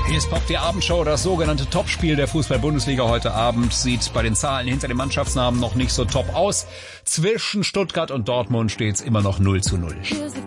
Hier ist Pop, die Abendshow, das sogenannte Topspiel der Fußball-Bundesliga heute Abend. Sieht bei den Zahlen hinter den Mannschaftsnamen noch nicht so top aus. Zwischen Stuttgart und Dortmund steht's immer noch 0:0.